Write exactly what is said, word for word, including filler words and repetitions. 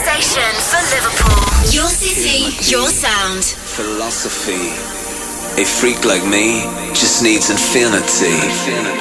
station for Liverpool. Your city, your sound. Philosophy. A freak like me just needs infinity.